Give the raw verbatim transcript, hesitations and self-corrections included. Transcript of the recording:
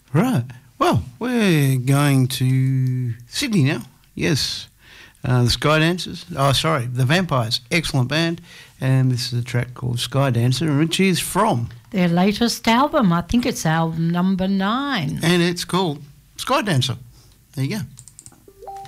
Right. Well, we're going to Sydney now. Yes. Uh, the Sky Dancers. Oh, sorry. The Vampires. Excellent band. And this is a track called Sky Dancer, which is from their latest album. I think it's album number nine. And it's called Sky Dancer. There you go.